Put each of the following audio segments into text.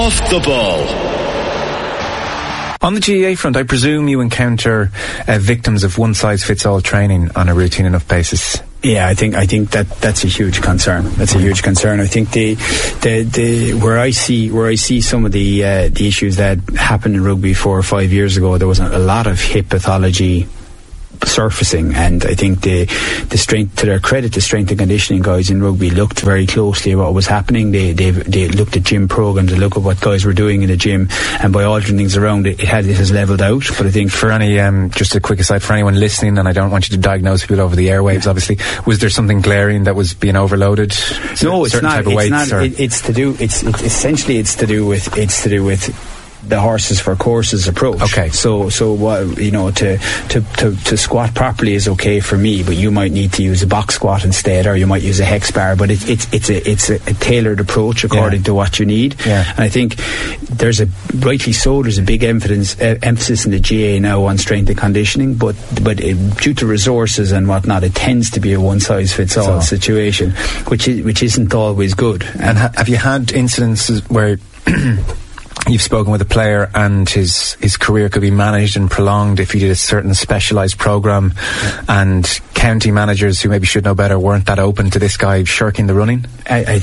Off the Ball. On the GAA front, I presume you encounter victims of one-size-fits-all training on a routine enough basis. Yeah, I think that's a huge concern. That's a huge concern. I think where I see some of the issues that happened in rugby 4 or 5 years ago, there was a lot of hip pathology surfacing, and I think the strength, to their credit, the strength and conditioning guys in rugby looked very closely at what was happening. They looked at gym programs, they looked at what guys were doing in the gym, and by altering things around, it has leveled out. But I think for any just a quick aside for anyone listening, and I don't want you to diagnose people over the airwaves, obviously, was there something glaring that was being overloaded? No, it's not. It's to do with the horses for courses approach. Okay. So what, you know, to squat properly is okay for me, but you might need to use a box squat instead, or you might use a hex bar. But it's a tailored approach according to what you need. Yeah. And I think there's a big emphasis in the GAA now on strength and conditioning, but due to resources and whatnot, it tends to be a one size fits all situation, which isn't always good. And have you had incidences where you've spoken with a player and his career could be managed and prolonged if he did a certain specialised programme, and county managers who maybe should know better weren't that open to this guy shirking the running? I've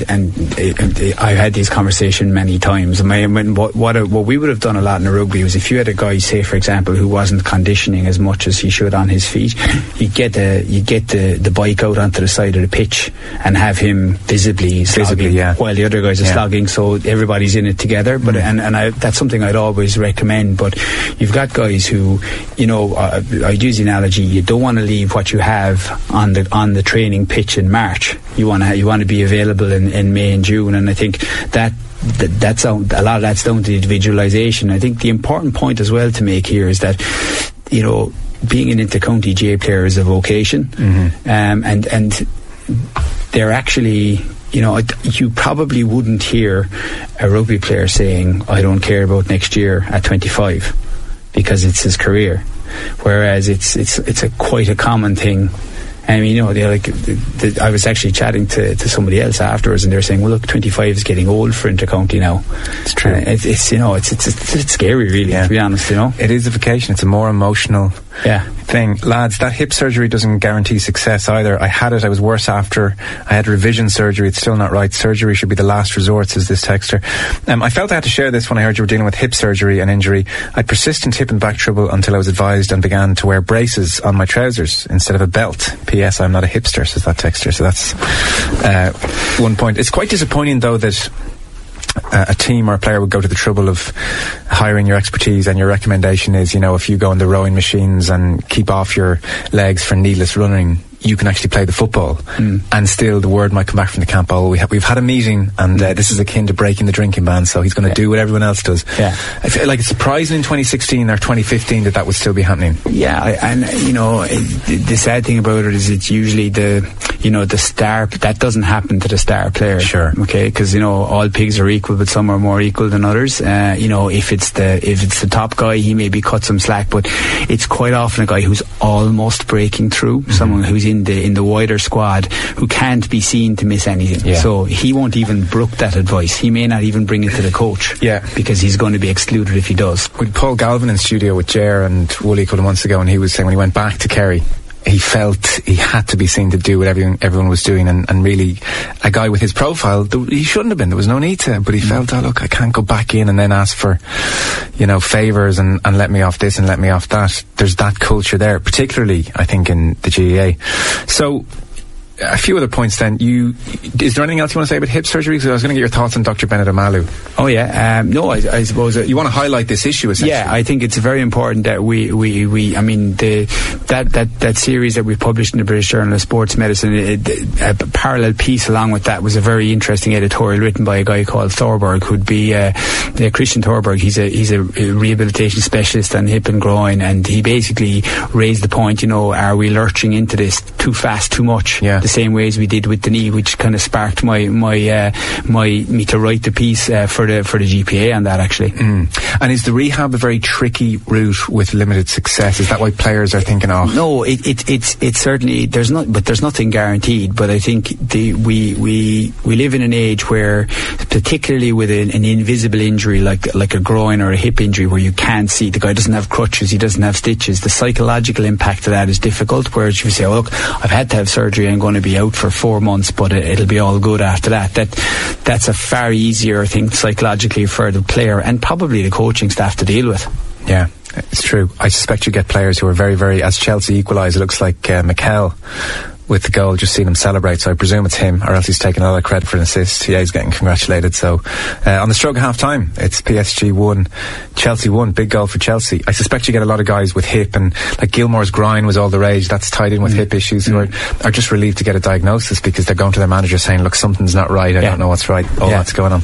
had this conversation many times. What we would have done a lot in the rugby was, if you had a guy, say for example, who wasn't conditioning as much as he should on his feet, you get the bike out onto the side of the pitch and have him visibly slogging, while the other guys are slogging, so everybody's in it together. But that's something I'd always recommend. But you've got guys who, you know, I'd use the analogy, you don't want to leave what you have on the training pitch in March. You want to be available in May and June, and I think that's a lot of that's down to the individualisation. I think the important point as well to make here is that, you know, being an inter-county GAA player is a vocation, and they're actually, you know, you probably wouldn't hear a rugby player saying, I don't care about next year at 25, because it's his career. Whereas it's quite a common thing. I mean, you know, I was actually chatting to somebody else afterwards, and they were saying, well, look, 25 is getting old for intercounty now. It's true. It's you know, it's scary, really, to be honest, you know. It is a vocation. It's a more emotional thing. Lads, that hip surgery doesn't guarantee success either. I had it. I was worse after. I had revision surgery. It's still not right. Surgery should be the last resort, says this texter. I felt I had to share this when I heard you were dealing with hip surgery and injury. I had persistent hip and back trouble until I was advised and began to wear braces on my trousers instead of a belt. P.S. I'm not a hipster, says that texter. So that's one point. It's quite disappointing, though, that a team or a player would go to the trouble of hiring your expertise, and your recommendation is, you know, if you go on the rowing machines and keep off your legs for needless running, you can actually play the football. And still the word might come back from the camp, we've had a meeting, and this is akin to breaking the drinking ban, so he's going to do what everyone else does. I feel like it's surprising in 2016 or 2015 that would still be happening. And you know, the sad thing about it is it's usually the star, that doesn't happen to the star player. Sure. Okay, because, you know, all pigs are equal, but some are more equal than others. You know, if it's the top guy, he maybe cut some slack, but it's quite often a guy who's almost breaking through, someone who's in the wider squad, who can't be seen to miss anything. So he won't even brook that advice. He may not even bring it to the coach. Because he's going to be excluded if he does. With Paul Galvin in studio with Ger and Wooly a couple of months ago, and he was saying when he went back to Kerry, he felt he had to be seen to do what everyone was doing, and really a guy with his profile, he shouldn't have been, there was no need to, but he felt, look, I can't go back in and then ask for, you know, favours and let me off this and let me off that. There's that culture there, particularly I think in the GAA. So a few other points then. Is there anything else you want to say about hip surgery? Because I was going to get your thoughts on Dr. Bennett Omalu. No, I suppose you want to highlight this issue essentially. I think it's very important that we I mean, that series that we published in the British Journal of Sports Medicine, a parallel piece along with that was a very interesting editorial written by a guy called Thorberg, who'd be Christian Thorberg. He's a rehabilitation specialist on hip and groin, and he basically raised the point, you know, are we lurching into this too fast, too much? the same way as we did with the knee, which kind of sparked me to write the piece for the GPA on that, actually. And is the rehab a very tricky route with limited success? Is that why players are thinking, No, it's certainly, there's nothing guaranteed, but I think we live in an age where, particularly with an invisible injury like a groin or a hip injury where you can't see, the guy doesn't have crutches, he doesn't have stitches, the psychological impact of that is difficult, whereas if you say, look, I've had to have surgery, I'm going to be out for 4 months, but it'll be all good after that's a far easier thing psychologically for the player and probably the coaching staff to deal with. Yeah, it's true. I suspect you get players who are very, very, as Chelsea equalise, it looks like Mikel with the goal, just seen him celebrate, so I presume it's him, or else he's taking a lot of credit for an assist. Yeah, he's getting congratulated. So on the stroke of half time, it's PSG 1, Chelsea 1, big goal for Chelsea. I suspect you get a lot of guys with hip, and like Gilmore's groin was all the rage, that's tied in with hip issues, who are just relieved to get a diagnosis because they're going to their manager saying, look, something's not right, I don't know what's right, that's going on.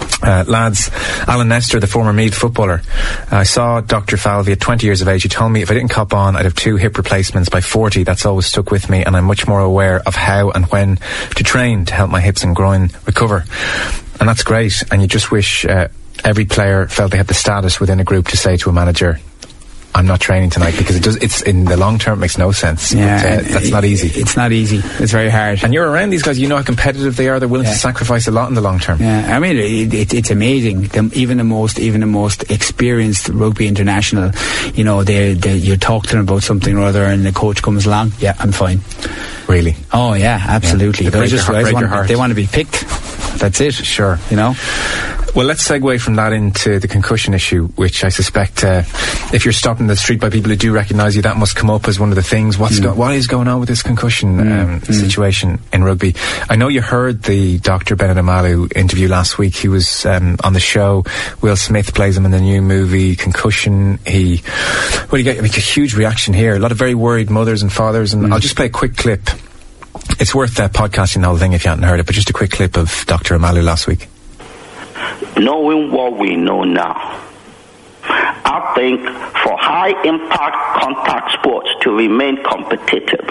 Lads, Alan Nestor, the former Meath footballer, I saw Dr. Falvey at 20 years of age. He told me if I didn't cop on, I'd have 2 hip replacements by 40. That's always stuck with me, and I'm much more aware of how and when to train to help my hips and groin recover. And that's great, and you just wish every player felt they had the status within a group to say to a manager, I'm not training tonight, because it's in the long term it makes no sense. Yeah, but, that's not easy. It's not easy. It's very hard. And you're around these guys, you know how competitive they are. They're willing to sacrifice a lot in the long term. Yeah, I mean it's amazing. Even the most experienced rugby international, you know, they you talk to them about something or other, and the coach comes along. Yeah, I'm fine. Really? Oh yeah, absolutely. Yeah. They want to be picked. That's it. Sure. You know. Well, let's segue from that into the concussion issue, which I suspect if you're stopped in the street by people who do recognise you, that must come up as one of the things. What is going on with this concussion situation in rugby? I know you heard the Dr. Bennett Omalu interview last week. He was on the show. Will Smith plays him in the new movie Concussion. He got a huge reaction here. A lot of very worried mothers and fathers, and I'll just play a quick clip. It's worth podcasting the whole thing if you haven't heard it, but just a quick clip of Dr. Omalu last week. Knowing what we know now, I think for high-impact contact sports to remain competitive,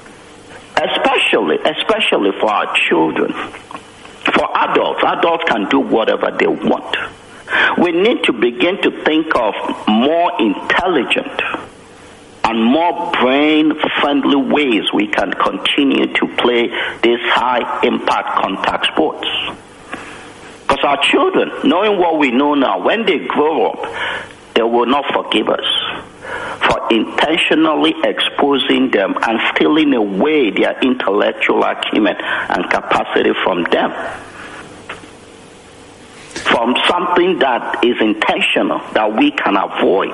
especially for our children, for adults can do whatever they want. We need to begin to think of more intelligent and more brain-friendly ways we can continue to play these high-impact contact sports. Because our children, knowing what we know now, when they grow up, they will not forgive us for intentionally exposing them and stealing away their intellectual acumen and capacity from them. From something that is intentional, that we can avoid.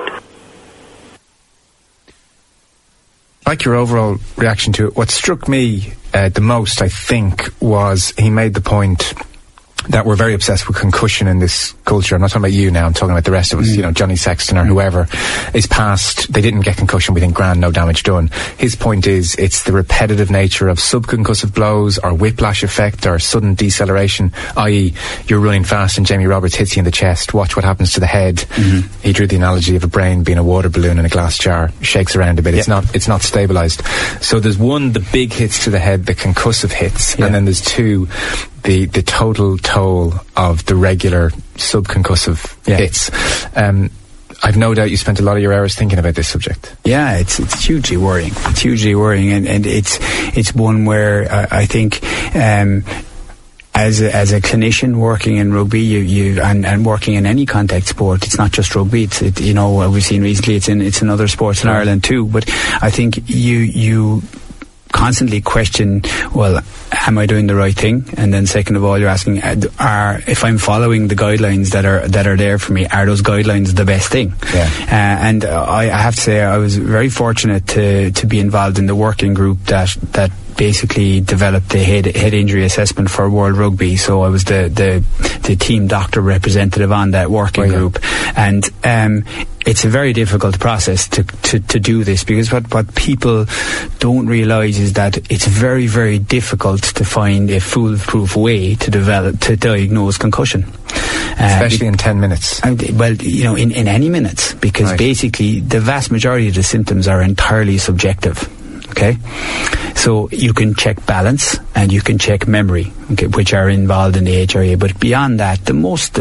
Like your overall reaction to it, what struck me the most, I think, was he made the point that we're very obsessed with concussion in this culture. I'm not talking about you now, I'm talking about the rest of us, you know, Johnny Sexton or whoever is past, they didn't get concussion, we think grand, no damage done. His point is, it's the repetitive nature of subconcussive blows or whiplash effect or sudden deceleration, i.e. you're running fast and Jamie Roberts hits you in the chest, watch what happens to the head. He drew the analogy of a brain being a water balloon in a glass jar, shakes around a bit, it's not stabilised. So there's one, the big hits to the head, the concussive hits, and then there's two, the total toll of the regular subconcussive hits. I've no doubt you spent a lot of your hours thinking about this subject. Yeah, it's hugely worrying. It's hugely worrying, and it's one where I think as a clinician working in rugby, you and working in any contact sport, it's not just rugby. It's you know, we've seen recently it's in other sports in Ireland too. But I think you constantly question, well, am I doing the right thing? And then second of all, you're asking, if I'm following the guidelines that are there for me, are those guidelines the best thing? And I have to say, I was very fortunate to be involved in the working group that basically developed the head injury assessment for World Rugby. So I was the team doctor representative on that working group, and it's a very difficult process to do this, because what people don't realise is that it's very, very difficult to find a foolproof way to diagnose concussion. Especially in 10 minutes. Well, you know, in any minutes, because basically the vast majority of the symptoms are entirely subjective. Okay, so you can check balance and you can check memory, okay, which are involved in the HIA. But beyond that, the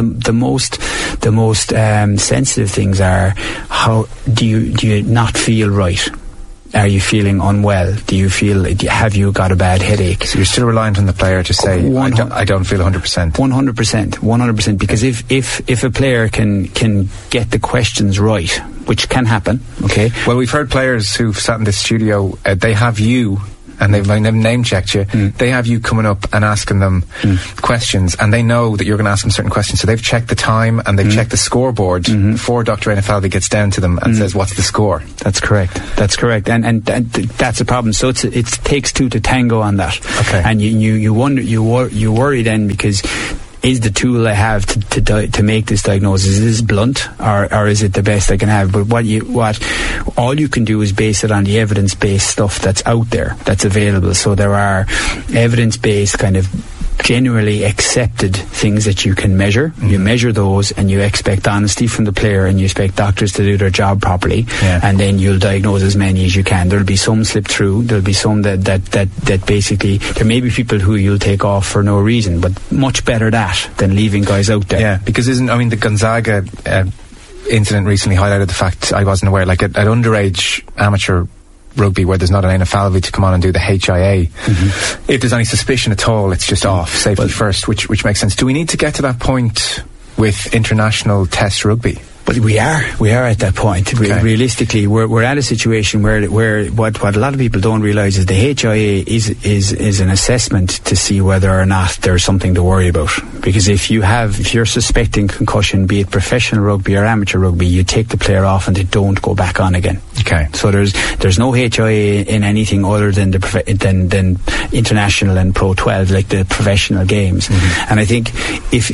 most sensitive things are, how do you not feel right? Are you feeling unwell? Have you got a bad headache? So you're still reliant on the player to say, I don't feel 100%. 100%. Because if a player can get the questions right, which can happen, okay? Well, we've heard players who've sat in this studio, they have you, and they've name-checked you, they have you coming up and asking them questions, and they know that you're going to ask them certain questions, so they've checked the time and they've checked the scoreboard before Dr. NFL gets down to them and says, what's the score? That's correct. And that's a problem. So it takes two to tango on that. Okay. And you wonder, you worry then, because is the tool I have to make this diagnosis, is this blunt or is it the best I can have? But all you can do is base it on the evidence-based stuff that's out there, that's available. So there are evidence-based kind of generally accepted things that you can measure. You measure those and you expect honesty from the player and you expect doctors to do their job properly, and then you'll diagnose as many as you can. There'll be some slip through, there'll be some that basically, there may be people who you'll take off for no reason, but much better that than leaving guys out there. Yeah, because the Gonzaga incident recently highlighted the fact I wasn't aware, like at underage amateur rugby where there's not an NFL to come on and do the HIA, if there's any suspicion at all, it's just off, safety first, which makes sense. Do we need to get to that point with international test rugby? But we are at that point. Okay. Realistically, we're at a situation where what a lot of people don't realise is the HIA is an assessment to see whether or not there's something to worry about. Because if you're suspecting concussion, be it professional rugby or amateur rugby, you take the player off and they don't go back on again. Okay. So there's no HIA in anything other than than international and Pro 12, like the professional games. And I think if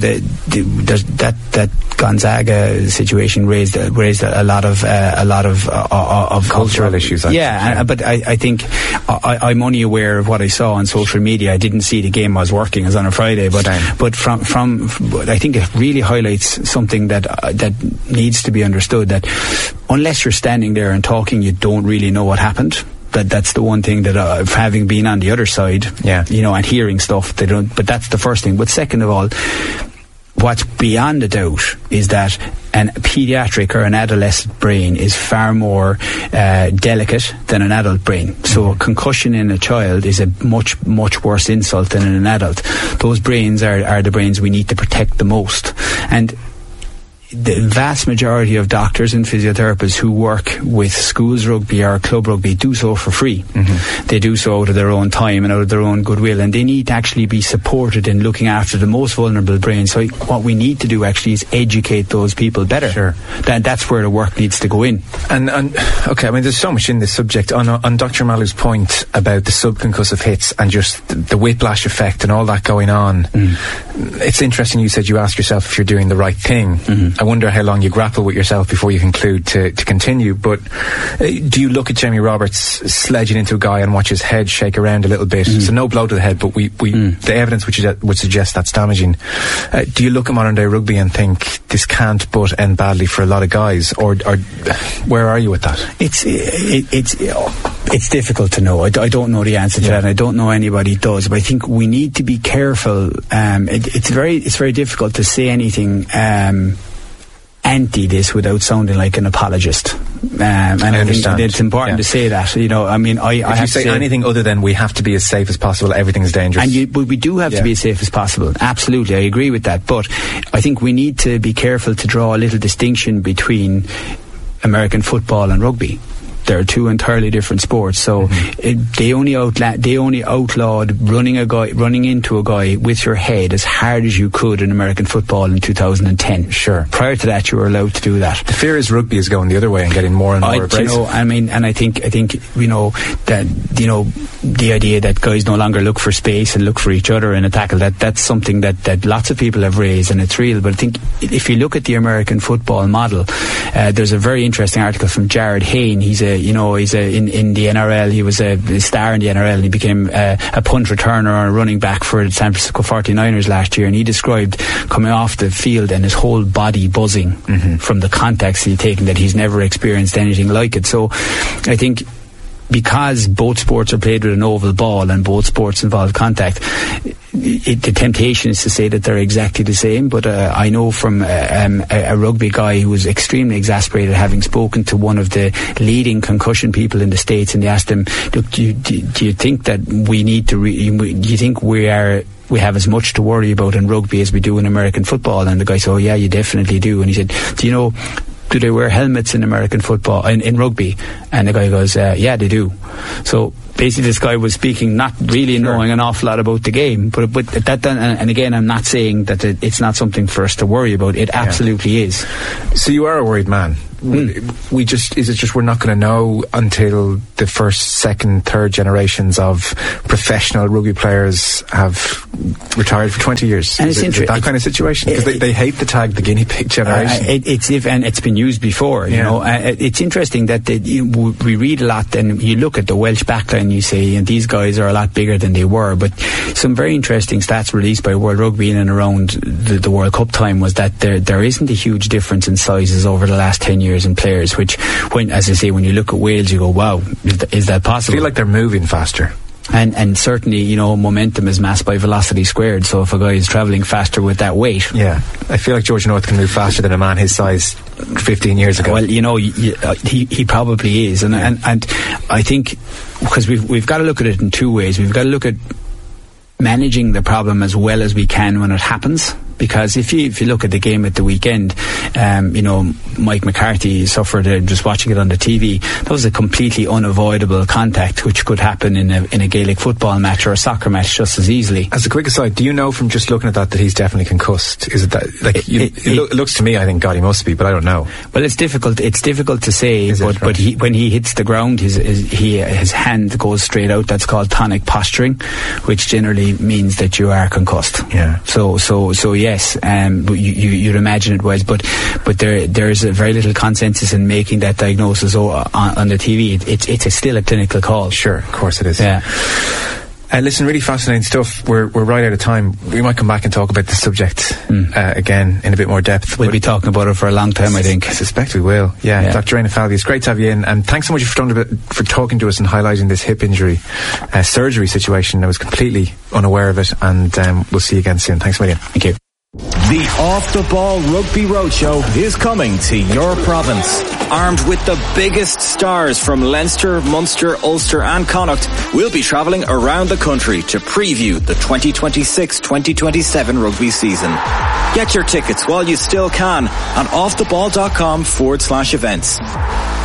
that Gonzaga situation raised a lot of cultural issues. But I think I'm only aware of what I saw on social media. I didn't see the game I was working. It was on a Friday, but I think it really highlights something that needs to be understood, that unless you're standing there and talking, you don't really know what happened. That's the one thing that having been on the other side, and hearing stuff, they don't. But that's the first thing. But second of all, what's beyond a doubt is that a paediatric or an adolescent brain is far more delicate than an adult brain. So a concussion in a child is a much, much worse insult than in an adult. Those brains are the brains we need to protect the most. And the vast majority of doctors and physiotherapists who work with schools rugby or club rugby do so for free. They do so out of their own time and out of their own goodwill, and they need to actually be supported in looking after the most vulnerable brains. So what we need to do actually is educate those people better. Sure. That's where the work needs to go in. And okay, I mean, there's so much in this subject. On Dr. Malu's point about the subconcussive hits and just the whiplash effect and all that going on, it's interesting you said you ask yourself if you're doing the right thing. I wonder how long you grapple with yourself before you conclude to continue. But do you look at Jamie Roberts sledging into a guy and watch his head shake around a little bit? So no blow to the head, but the evidence would suggest that's damaging. Do you look at modern day rugby and think this can't but end badly for a lot of guys, or where are you with that? It's difficult to know. I don't know the answer to that, and I don't know anybody does. But I think we need to be careful. It's very difficult to say anything anti this without sounding like an apologist. And I think it's important to say that. I mean, if you say anything other than we have to be as safe as possible, everything's dangerous. But we do have to be as safe as possible. Absolutely, I agree with that. But I think we need to be careful to draw a little distinction between American football and rugby. They're two entirely different sports. So they only outlawed running into a guy with your head as hard as you could in American football in 2010. Sure. Prior to that, you were allowed to do that. The fear is rugby is going the other way and getting more and more abrasive. I think that the idea that guys no longer look for space and look for each other in a tackle, that's something that lots of people have raised, and it's real. But I think if you look at the American football model, there's a very interesting article from Jared Hayne. He's in the NRL. He was a star in the NRL, and he became a punt returner or a running back for the San Francisco 49ers last year. And he described coming off the field and his whole body buzzing from the contacts he'd taken, that he's never experienced anything like it. So I think because both sports are played with an oval ball and both sports involve contact, the temptation is to say that they're exactly the same. But I know from a rugby guy who was extremely exasperated, having spoken to one of the leading concussion people in the States, and they asked him, look, do you think that we need to do you think we have as much to worry about in rugby as we do in American football? And the guy said, oh yeah, you definitely do. And he said, do they wear helmets in American football, in rugby? And the guy goes, yeah, they do. So basically this guy was speaking not really knowing an awful lot about the game, but that, and again, I'm not saying that it's not something for us to worry about. It absolutely is. So you are a worried man. Is it just we're not going to know until the first, second, third generations of professional rugby players have retired for 20 years? And is it that kind of situation? Because they hate the tag the guinea pig generation. And it's been used before, you know. It's interesting that we read a lot, and you look at the Welsh backline, you say, and these guys are a lot bigger than they were. But some very interesting stats released by World Rugby in and around the World Cup time was that there isn't a huge difference in sizes over the last 10 years in players, which, as I say, when you look at Wales, you go, wow, is that possible? I feel like they're moving faster. And certainly, you know, momentum is mass by velocity squared. So if a guy is travelling faster with that weight, I feel like George North can move faster than a man his size 15 years ago. Well, you know, he probably is, and I think because we've got to look at it in two ways. We've got to look at managing the problem as well as we can when it happens. Because if you look at the game at the weekend, you know, Mike McCarthy suffered just watching it on the TV. That was a completely unavoidable contact, which could happen in a Gaelic football match or a soccer match just as easily. As a quick aside, do you know from just looking at that he's definitely concussed? Is it that it looks to me? I think God, he must be, but I don't know. Well, it's difficult. It's difficult to say. But when he hits the ground, his hand goes straight out. That's called tonic posturing, which generally means that you are concussed. Yeah. So yes. You'd imagine it was, but there's a very little consensus in making that diagnosis on the TV. It's still a clinical call. Sure, of course it is. Yeah. Listen, really fascinating stuff. We're right out of time. We might come back and talk about this subject again in a bit more depth. We'll be talking about it for a long time, I think. I suspect we will. Yeah. Dr. Éanna Falvey, it's great to have you in, and thanks so much for talking to us and highlighting this hip injury surgery situation. I was completely unaware of it, and we'll see you again soon. Thanks a million. Thank you. The Off the Ball Rugby Roadshow is coming to your province. Armed with the biggest stars from Leinster, Munster, Ulster and Connacht, we'll be travelling around the country to preview the 2026-2027 rugby season. Get your tickets while you still can on offtheball.com/events.